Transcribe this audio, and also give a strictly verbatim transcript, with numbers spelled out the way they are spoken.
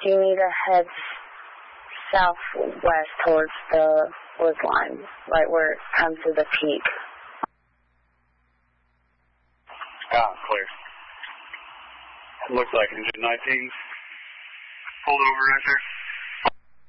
you need to head southwest towards the woods line, right where it comes to the peak. Ah, clear. It looks like engine nineteen pulled over right there.